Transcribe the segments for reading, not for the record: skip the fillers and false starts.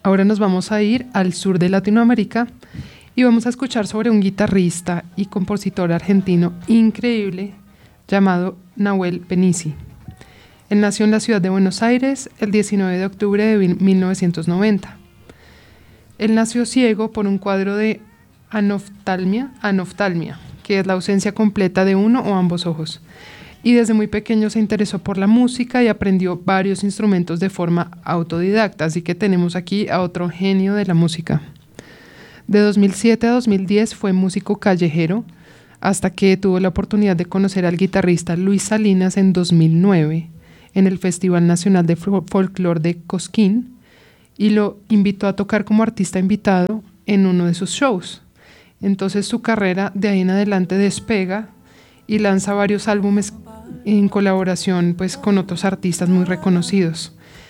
Ahora nos vamos a ir al sur de Latinoamérica y vamos a escuchar sobre un guitarrista y compositor argentino increíble llamado Nahuel Penisi. Él nació en la ciudad de Buenos Aires el 19 de octubre de 1990. Él nació ciego por un cuadro de anoftalmia, que es la ausencia completa de uno o ambos ojos. Y desde muy pequeño se interesó por la música y aprendió varios instrumentos de forma autodidacta. Así que tenemos aquí a otro genio de la música. De 2007 a 2010 fue músico callejero, hasta que tuvo la oportunidad de conocer al guitarrista Luis Salinas en 2009 en el Festival Nacional de Folclore de Cosquín y lo invitó a tocar como artista invitado en uno de sus shows. Entonces su carrera de ahí en adelante despega y lanza varios álbumes en colaboración pues, con otros artistas muy reconocidos.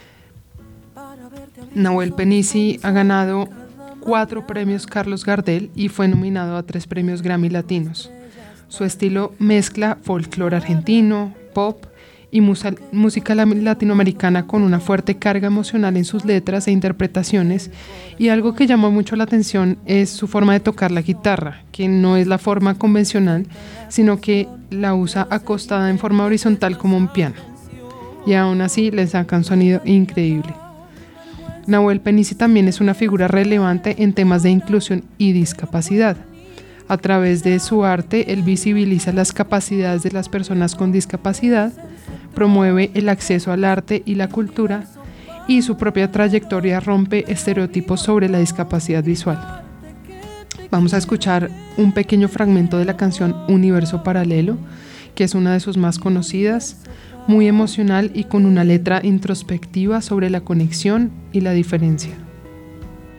Nahuel Penisi ha ganado 4 premios Carlos Gardel y fue nominado a 3 premios Grammy Latinos. Su estilo mezcla folclore argentino, pop y música latinoamericana con una fuerte carga emocional en sus letras e interpretaciones, y algo que llamó mucho la atención es su forma de tocar la guitarra, que no es la forma convencional, sino que la usa acostada en forma horizontal como un piano, y aún así le saca un sonido increíble. Nahuel Penisi también es una figura relevante en temas de inclusión y discapacidad. A través de su arte, él visibiliza las capacidades de las personas con discapacidad, promueve el acceso al arte y la cultura, y su propia trayectoria rompe estereotipos sobre la discapacidad visual. Vamos a escuchar un pequeño fragmento de la canción Universo Paralelo, que es una de sus más conocidas, muy emocional y con una letra introspectiva sobre la conexión y la diferencia.